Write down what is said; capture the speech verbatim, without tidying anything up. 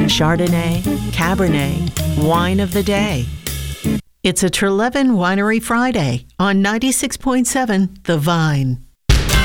Chardonnay, Cabernet, Wine of the Day. It's a Trelevin Winery Friday on ninety-six point seven The Vine.